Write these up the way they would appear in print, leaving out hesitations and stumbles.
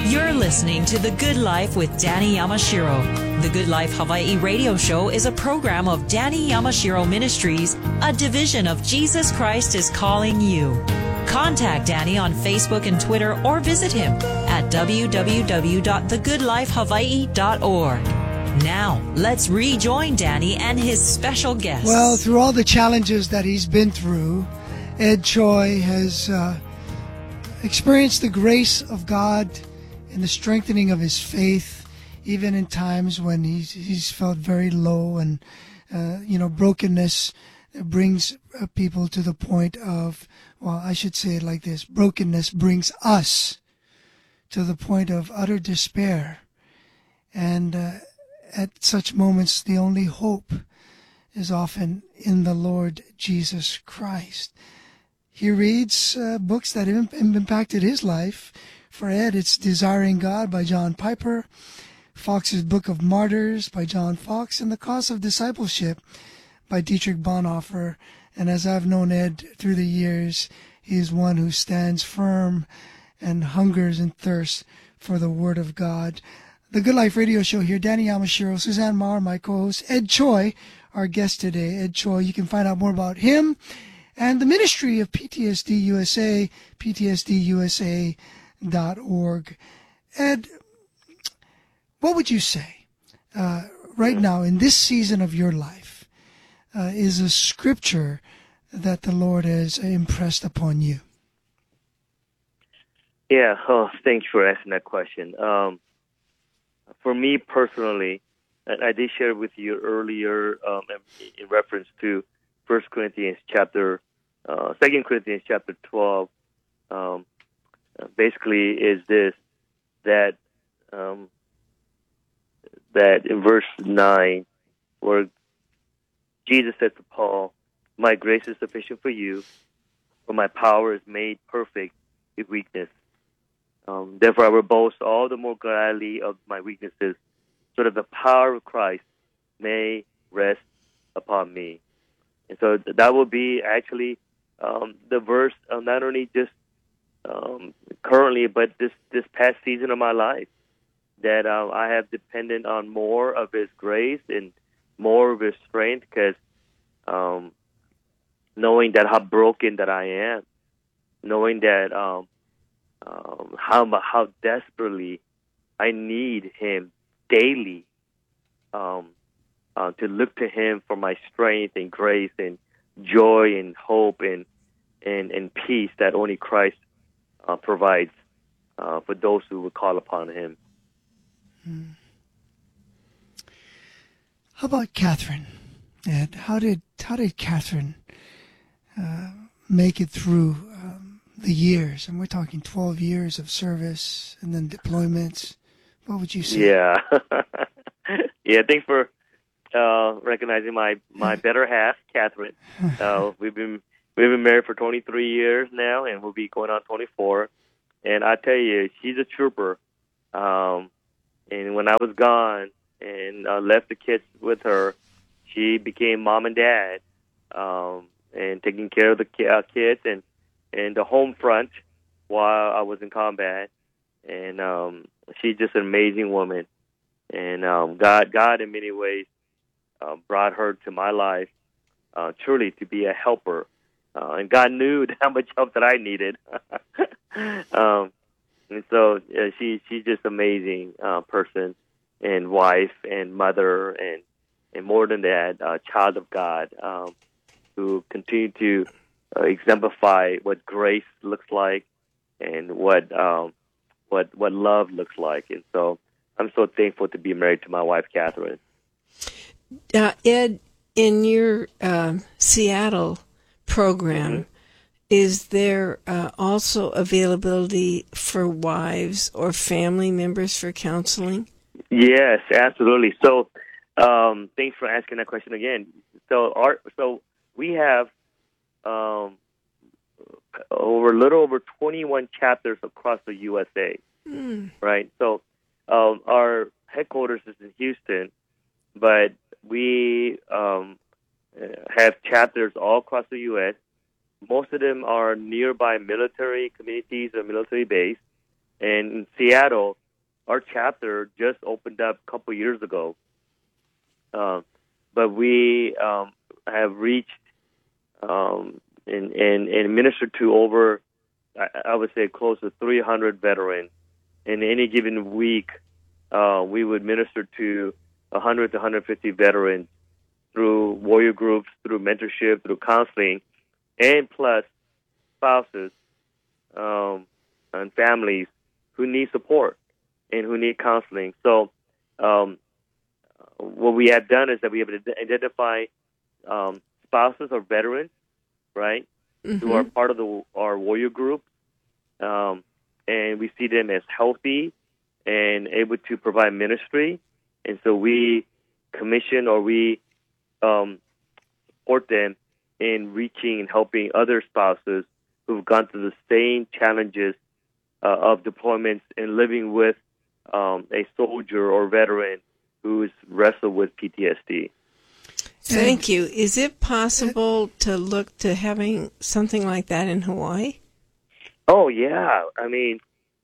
You're listening to The Good Life with Danny Yamashiro. The Good Life Hawaii radio show is a program of Danny Yamashiro Ministries, a division of Jesus Christ is Calling You. Contact Danny on Facebook and Twitter or visit him at www.thegoodlifehawaii.org. Now, let's rejoin Danny and his special guest. Well, through all the challenges that he's been through, Ed Choi has experienced the grace of God and the strengthening of his faith, even in times when he's felt very low, and brokenness brings people to the point of, well, I should say it like this: brokenness brings us to the point of utter despair, and at such moments, the only hope is often in the Lord Jesus Christ. He reads books that have impacted his life. For Ed, it's Desiring God by John Piper, Fox's Book of Martyrs by John Fox, and The Cost of Discipleship by Dietrich Bonhoeffer. And as I've known Ed through the years, he is one who stands firm and hungers and thirsts for the Word of God. The Good Life radio show here, Danny Yamashiro, Suzanne Maurer, my co-host, Ed Choi, our guest today. Ed Choi, you can find out more about him and the ministry of PTSD USA, ptsdusa.org. Ed, what would you say right now in this season of your life is a scripture that the Lord has impressed upon you? Yeah, thanks for asking that question. For me personally, and I did share with you earlier in reference to 2 Corinthians chapter 12, basically is this, that in verse 9, where Jesus said to Paul, "My grace is sufficient for you, for my power is made perfect in weakness. Therefore I will boast all the more gladly of my weaknesses, so that the power of Christ may rest upon me." And so that will be actually the verse, not only just currently, but this past season of my life, that I have depended on more of His grace and more of His strength, because knowing that how broken that I am, knowing that how desperately I need Him daily, to look to Him for my strength and grace and joy and hope and peace that only Christ provides for those who would call upon Him. How about Catherine? Ed, how did Catherine make it through the years? And we're talking 12 years of service and then deployments. What would you say? Yeah. Yeah, thanks for recognizing my better half, Catherine. We've been married for 23 years now, and we'll be going on 24. And I tell you, she's a trooper. And when I was gone and left the kids with her, she became mom and dad, and taking care of the kids and the home front while I was in combat. And she's just an amazing woman. And God in many ways brought her to my life, truly to be a helper. And God knew how much help that I needed. And so she's just an amazing person and wife and mother and more than that, child of God, who continue to exemplify what grace looks like and what love looks like. And so I'm so thankful to be married to my wife, Catherine. Ed, in your Seattle program, is there also availability for wives or family members for counseling? Yes, absolutely. So thanks for asking that question again. So we have a little over 21 chapters across the USA, right? So our headquarters is in Houston, but we have chapters all across the U.S. Most of them are nearby military communities or military base, And in Seattle, our chapter just opened up a couple years ago. But we have reached and ministered to over, I would say, close to 300 veterans. In any given week, we would minister to 100 to 150 veterans through warrior groups, through mentorship, through counseling, and plus spouses and families who need support and who need counseling. So what we have done is that we have identified spouses or veterans, right, who are part of our warrior group, and we see them as healthy and able to provide ministry. And so we commission or we support them in reaching and helping other spouses who've gone through the same challenges of deployments and living with a soldier or veteran who's wrestled with PTSD. Thank you. Is it possible to look to having something like that in Hawaii? Oh, yeah. I mean,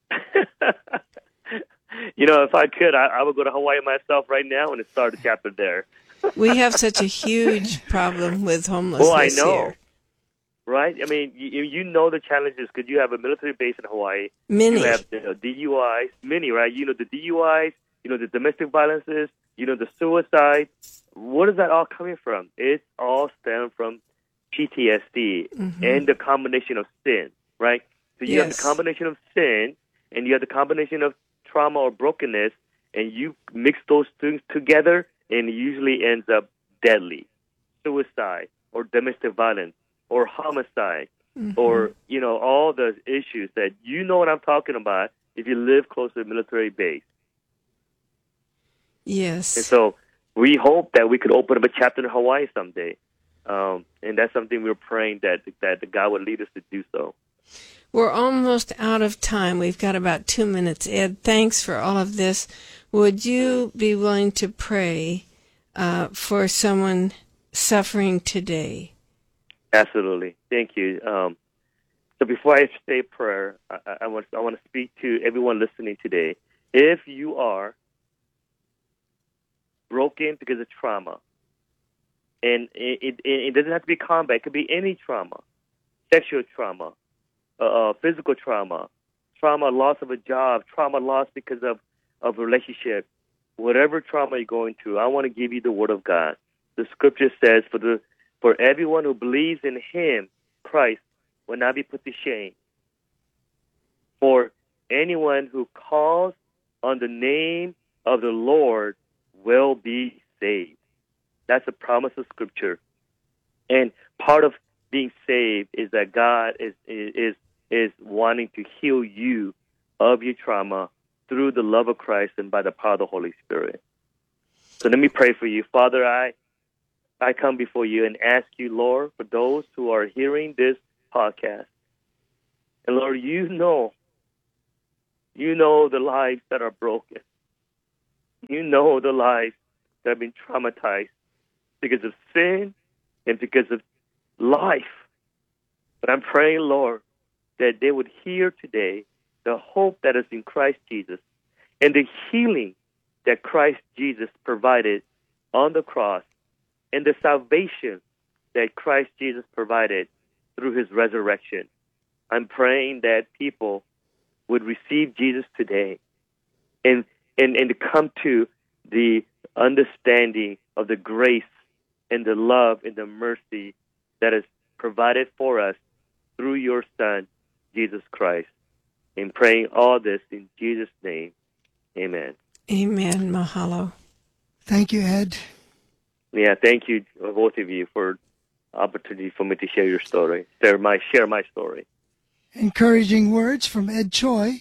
if I could, I would go to Hawaii myself right now and start a chapter there. We have such a huge problem with homelessness I know. here. Right? I mean, you know the challenges because you have a military base in Hawaii. Many. You have DUIs, many, right? You know the DUIs, the domestic violences, the suicide. What is that all coming from? It's all stemmed from PTSD and the combination of sin, right? So you have the combination of sin and you have the combination of trauma or brokenness, and you mix those things together, and it usually ends up deadly. Suicide or domestic violence or homicide or, all the issues that you know what I'm talking about if you live close to a military base. Yes. And so we hope that we could open up a chapter in Hawaii someday. And that's something we're praying that God would lead us to do so. We're almost out of time. We've got about 2 minutes. Ed, thanks for all of this. Would you be willing to pray for someone suffering today? Absolutely. Thank you. So before I say prayer, I want to speak to everyone listening today. If you are broken because of trauma, and it doesn't have to be combat, it could be any trauma, sexual trauma, physical trauma, loss of a job, trauma loss because of a relationship, whatever trauma you're going through, I want to give you the Word of God. The Scripture says, for everyone who believes in Him, Christ, will not be put to shame. For anyone who calls on the name of the Lord will be saved. That's a promise of Scripture. And part of being saved is that God is wanting to heal you of your trauma through the love of Christ and by the power of the Holy Spirit. So let me pray for you. Father, I come before you and ask you, Lord, for those who are hearing this podcast. And Lord, you know the lives that are broken. You know the lives that have been traumatized because of sin and because of life. But I'm praying, Lord, that they would hear today the hope that is in Christ Jesus and the healing that Christ Jesus provided on the cross and the salvation that Christ Jesus provided through His resurrection. I'm praying that people would receive Jesus today and to come to the understanding of the grace and the love and the mercy that is provided for us through your Son, Jesus Christ. And praying all this in Jesus' name. Amen. Amen. Mahalo. Thank you, Ed. Yeah, thank you, both of you, for the opportunity for me to share your story, share my story. Encouraging words from Ed Choi,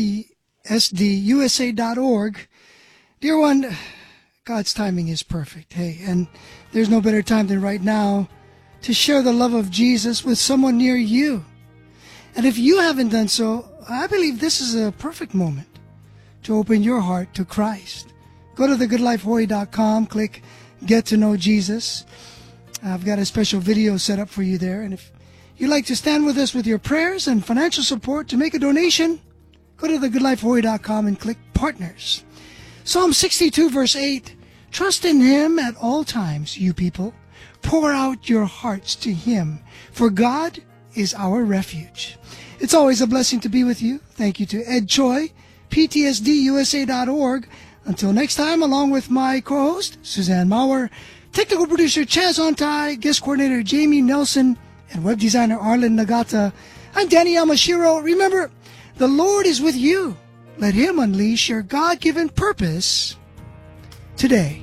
PTSDUSA.org. Dear one, God's timing is perfect. Hey, and there's no better time than right now to share the love of Jesus with someone near you. And if you haven't done so, I believe this is a perfect moment to open your heart to Christ. Go to thegoodlifehawaii.com, click Get to Know Jesus. I've got a special video set up for you there. And if you'd like to stand with us with your prayers and financial support to make a donation, go to thegoodlifehawaii.com and click Partners. Psalm 62 verse 8, trust in Him at all times, you people. Pour out your hearts to Him, for God is our refuge. It's always a blessing to be with you. Thank you to Ed Choi, PTSDUSA.org. Until next time, along with my co-host, Suzanne Maurer, technical producer Chaz Ontai, guest coordinator Jamie Nelson, and web designer Arlen Nagata, I'm Danny Yamashiro. Remember, the Lord is with you. Let Him unleash your God-given purpose today.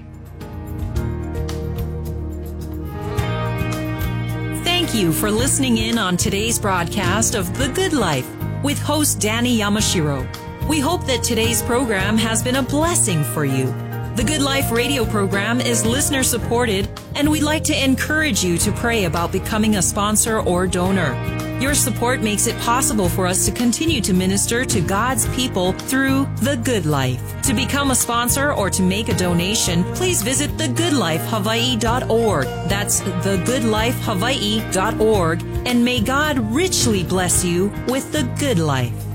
Thank you for listening in on today's broadcast of The Good Life with host Danny Yamashiro. We hope that today's program has been a blessing for you. The Good Life radio program is listener supported, and we'd like to encourage you to pray about becoming a sponsor or donor. Your support makes it possible for us to continue to minister to God's people through The Good Life. To become a sponsor or to make a donation, please visit thegoodlifehawaii.org. That's thegoodlifehawaii.org. And may God richly bless you with the good life.